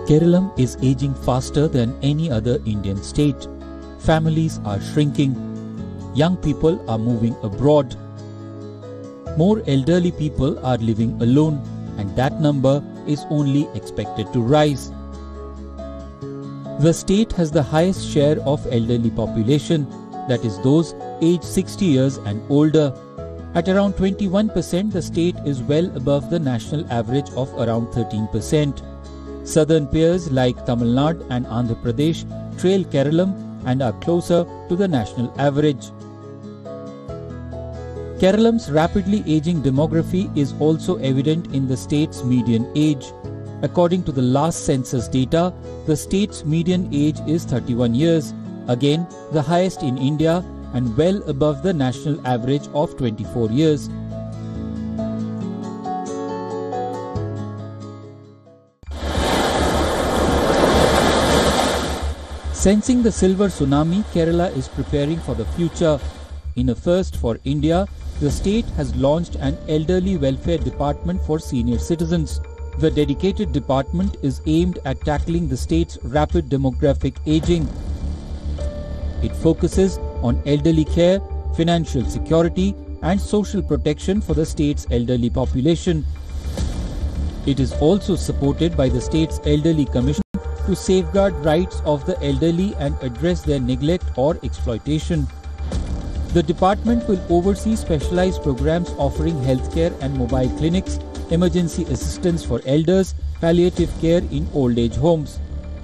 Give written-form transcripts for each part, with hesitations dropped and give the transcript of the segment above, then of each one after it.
Kerala is aging faster than any other Indian state. Families are shrinking. Young people are moving abroad. More elderly people are living alone, and that number is only expected to rise. The state has the highest share of elderly population, that is those aged 60 years and older. At around 21%, the state is well above the national average of around 13%. Southern peers like Tamil Nadu and Andhra Pradesh trail Kerala and are closer to the national average. Kerala's rapidly aging demography is also evident in the state's median age. According to the last census data, the state's median age is 31 years, again the highest in India and well above the national average of 24 years. Sensing the silver tsunami, Kerala is preparing for the future. In a first for India, the state has launched an elderly welfare department for senior citizens. The dedicated department is aimed at tackling the state's rapid demographic aging. It focuses on elderly care, financial security, and social protection for the state's elderly population. It is also supported by the state's Elderly Commission to safeguard rights of the elderly and address their neglect or exploitation. The department will oversee specialized programs offering healthcare and mobile clinics, emergency assistance for elders, palliative care in old age homes.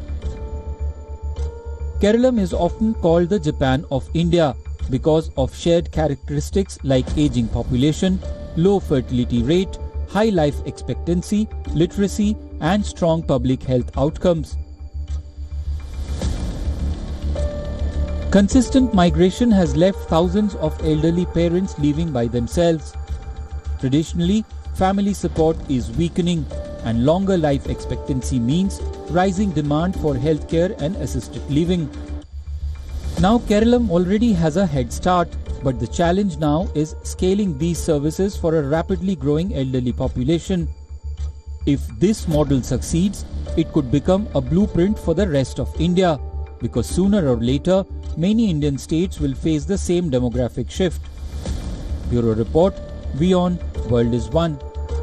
Kerala is often called the Japan of India because of shared characteristics like aging population, low fertility rate, high life expectancy, literacy, and strong public health outcomes. Consistent migration has left thousands of elderly parents living by themselves. Traditionally, family support is weakening, and longer life expectancy means rising demand for healthcare and assisted living. Now Kerala already has a head start, but the challenge now is scaling these services for a rapidly growing elderly population. If this model succeeds, it could become a blueprint for the rest of India, because sooner or later, many Indian states will face the same demographic shift. Bureau Report, WION, World is One.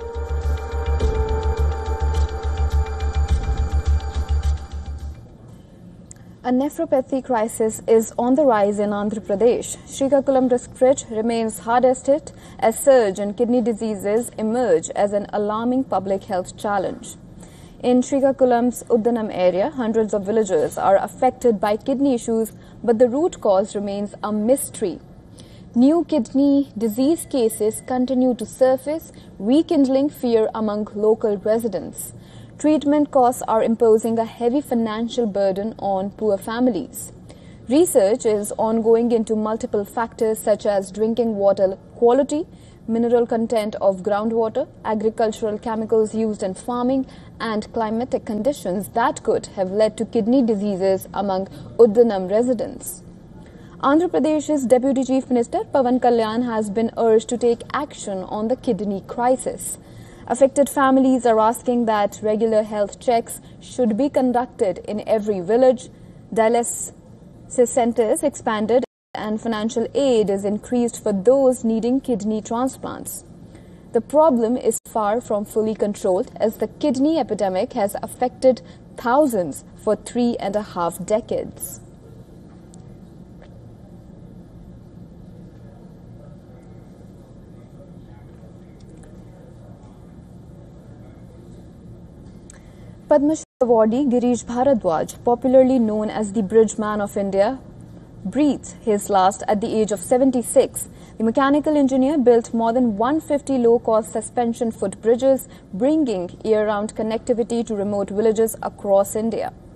A nephropathy crisis is on the rise in Andhra Pradesh. Srikakulam district remains hardest hit as surge in kidney diseases emerge as an alarming public health challenge. In Srikakulam's Uddanam area, hundreds of villagers are affected by kidney issues, but the root cause remains a mystery. New kidney disease cases continue to surface, rekindling fear among local residents. Treatment costs are imposing a heavy financial burden on poor families. Research is ongoing into multiple factors such as drinking water quality, mineral content of groundwater, agricultural chemicals used in farming, and climatic conditions that could have led to kidney diseases among Uddanam residents. Andhra Pradesh's Deputy Chief Minister Pawan Kalyan has been urged to take action on the kidney crisis. Affected families are asking that regular health checks should be conducted in every village, dialysis centers expanded, and financial aid is increased for those needing kidney transplants. The problem is far from fully controlled as the kidney epidemic has affected thousands for 3.5 decades. Padma Shri awardee Girish Bharadwaj, popularly known as the Bridge Man of India, breathed his last at the age of 76. The mechanical engineer built more than 150 low-cost suspension foot bridges, bringing year-round connectivity to remote villages across India.